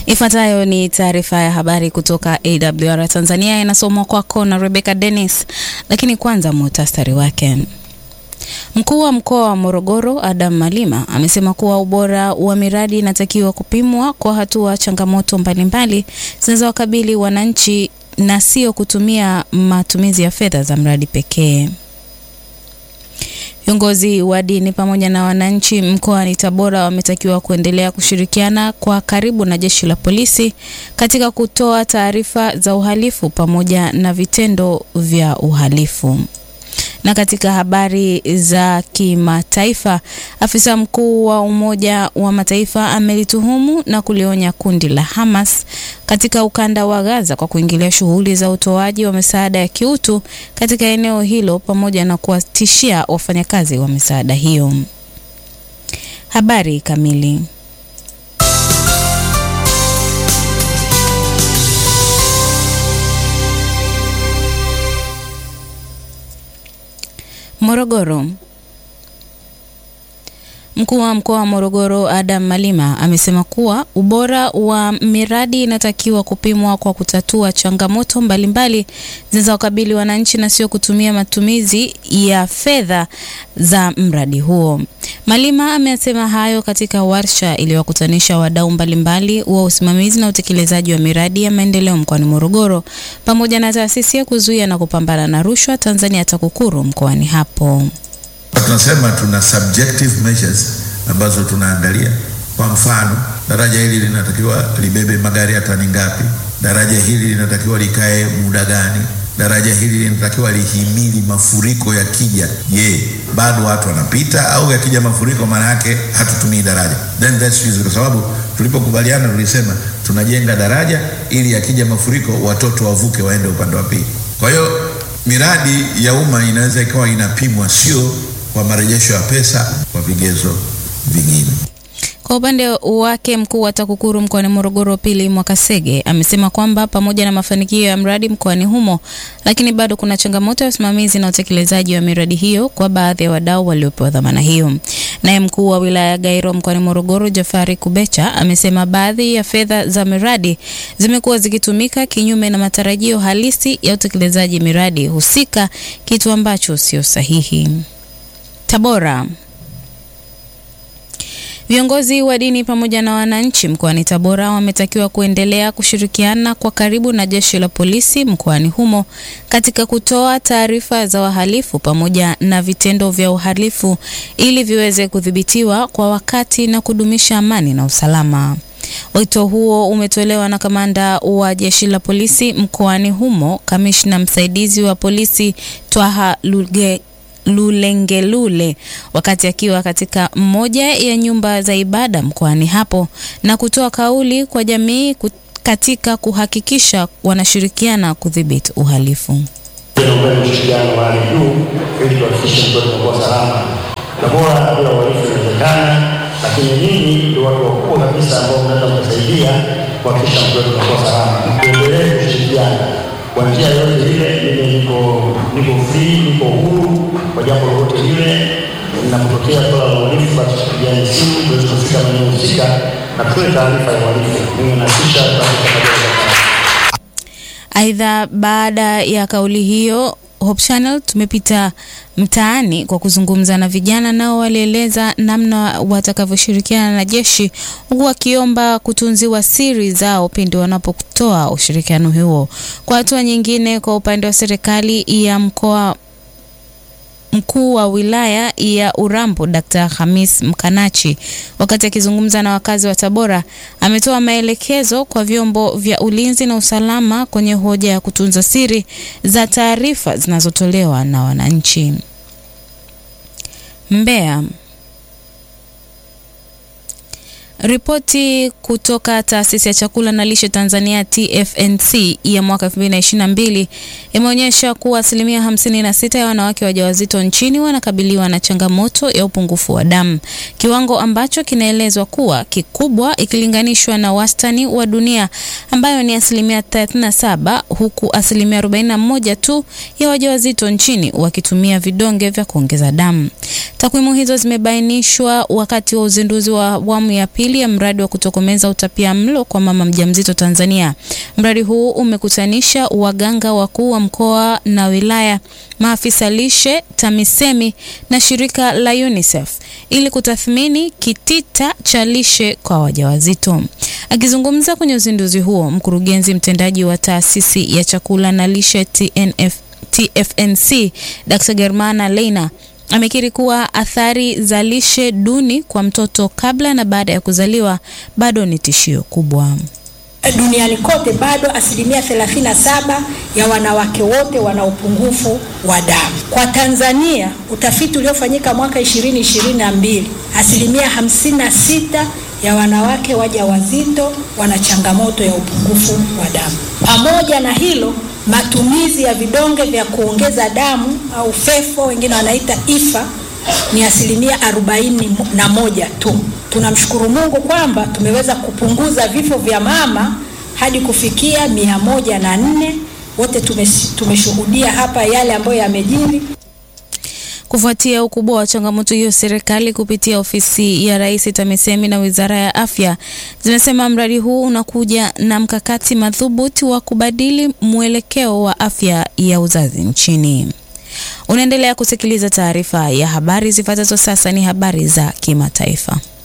Ifuatayo ni taarifa ya habari kutoka AWR Tanzania, inasomwa kwako na Rebecca Dennis, lakini kwanza muhtasari wake. Mkuu wa mkoa wa Morogoro Adam Malima amesema kuwa ubora wa miradi inatakiwa kupimwa kwa hatua changamoto mbalimbali zinazowakabili wananchi na sio kutumia matumizi ya fedha za mradi pekee. Viongozi wa dini pamoja na wananchi mkoani Tabora wametakiwa kuendelea kushirikiana kwa karibu na jeshi la polisi katika kutoa taarifa za uhalifu pamoja na vitendo vya uhalifu. Na katika habari za kimataifa, afisa mkuu wa Umoja wa Mataifa amelituhumu na kulionya kundi la Hamas katika ukanda wa Gaza kwa kuingilia shughuli za utoaji wa misaada ya kiutu katika eneo hilo pamoja na kuwatishia wafanyakazi wa misaada hiyo. Habari kamili. Morogoro. Mkuu wa mkoa wa Morogoro Adam Malima amesema kuwa ubora wa miradi inatakiwa kupimwa kwa kutatua changamoto mbalimbali zinazowakabili wananchi na sio kutumia matumizi ya fedha za mradi huo. Malima amesema hayo katika warsha iliyowakutanisha wadau mbalimbali wa usimamizi na utekelezaji wa miradi ya maendeleo mkoani Morogoro pamoja na taasisi ya kuzuia na kupambana na rushwa Tanzania TAKUKURU mkoani hapo. Tunasema tuna subjective measures ambazo tunaangalia. Kwa mfano, daraja hili linatakiwa libebe magari ya tani ngapi? Daraja hili linatakiwa likae muda gani? Daraja hili linatakiwa lihimili mafuriko yakija. Bado watu wanapita au yakija mafuriko maana yake hatutumii daraja? Then that's easy, kwa sababu tulipokubaliana tulisema tunajenga daraja ili yakija mafuriko watoto wavuke waende upande wa pili. Kwa hiyo miradi ya umma inaweza ikawa inapimwa sio kwa marejesho ya pesa, kwa vigezo vingine. Kwa upande wake mkuu wa TAKUKURU mkoani Morogoro Pili Mwakasege amesema kwamba pamoja na mafanikio ya mradi mkoani humo, lakini bado kuna changamoto ya usimamizi na utekelezaji wa miradi hiyo kwa baadhi ya wadau waliopewa dhamana hiyo. Naye mkuu wa wilaya Gairo mkoani Morogoro Jafari Kubecha amesema baadhi ya fedha za miradi zimekuwa zikitumika kinyume na matarajio halisi ya utekelezaji miradi husika, kitu ambacho sio sahihi. Tabora. Viongozi wa dini pamoja na wananchi mkoani Tabora wametakiwa kuendelea kushirikiana kwa karibu na jeshi la polisi mkoani humo katika kutoa taarifa za wahalifu pamoja na vitendo vya uhalifu ili viweze kudhibitiwa kwa wakati na kudumisha amani na usalama. Wito huo umetolewa na kamanda wa jeshi la polisi mkoani humo, kamishna msaidizi wa polisi Twaha Lulengelule wakati akiwa katika mmoja ya nyumba za ibada mkoani hapo na kutoa kauli kwa jamii katika kuhakikisha wanashirikiana kudhibiti uhalifu. Ushirikiano wa hali juu ili kuhakikisha mtoto anakuwa salama na bora bila uhalifu inawezekana, lakini nyinyi ndio watu wakubwa kabisa ambao mnaweza kusaidia kuhakikisha mtoto anakuwa salama. Tuendelee kushirikiana kwa njia yote ile. Mimi niko free, niko huru kwa jambo lolote lile. Ninapotokea swala la uhalifu basi tupigiane simu tuweze kufika maeneo husika na tutoe taarifa ya uhalifu. Mimi nasisha Aidha, baada ya kauli hiyo, Hope Channel tumepita mtaani kwa kuzungumza na vijana, nao walieleza namna watakavyoshirikiana na jeshi huku wakiomba kutunziwa siri zao pindi wanapotoa ushirikiano huo. Kwa hatua nyingine, kwa upande wa serikali ya mkoa, mkuu wa wilaya ya Urambo Dr. Hamis Mkanachi wakati akizungumza na wakazi wa Tabora ametoa maelekezo kwa vyombo vya ulinzi na usalama kwenye hoja ya kutunza siri za taarifa zinazotolewa na wananchi. Mbeya. Ripoti kutoka Taasisi ya Chakula na Lishe Tanzania TFNC ya mwaka 2022 imeonyesha kuwa 56% ya wanawake wajawazito nchini wanakabiliwa na changamoto ya upungufu wa damu, kiwango ambacho kinaelezwa kuwa kikubwa ikilinganishwa na wastani wa dunia ambayo ni 37%, huku 41% tu ya wajawazito nchini wakitumia vidonge vya kuongeza damu. Takwimu hizo zimebainishwa wakati wa uzinduzi wa awamu ya pili pili ya mradi wa kutokomeza utapiamlo kwa mama mjamzito Tanzania. Mradi huu umekutanisha waganga wakuu wa mkoa na wilaya, maafisa lishe, TAMISEMI na shirika la UNICEF ili kutathmini kitita cha lishe kwa wajawazito. Akizungumza kwenye uzinduzi huo, mkurugenzi mtendaji wa taasisi ya chakula na lishe TFNC, Dr. Germana Leina, amekiri kuwa athari za lishe duni kwa mtoto kabla na baada ya kuzaliwa bado ni tishio kubwa. Duniani kote bado 37% ya wanawake wote wana upungufu wa damu. Kwa Tanzania, utafiti uliofanyika mwaka 2022, 56% ya wanawake wajawazito wana changamoto ya upungufu wa damu. Pamoja na hilo, matumizi ya vidonge vya kuongeza damu au FEFO, wengine wanaita IFA, ni 41% tu. Tunamshukuru Mungu kwamba tumeweza kupunguza vifo vya mama hadi kufikia 104. Wote tumeshuhudia hapa yale ambayo yamejiri. Kufuatia ukubwa wa changamoto hiyo, serikali kupitia ofisi ya Rais, TAMISEMI na Wizara ya Afya zimesema mradi huu unakuja na mkakati madhubuti wa kubadili mwelekeo wa afya ya uzazi nchini. Unaendelea kusikiliza taarifa ya habari. Zifuatazo sasa ni habari za kimataifa.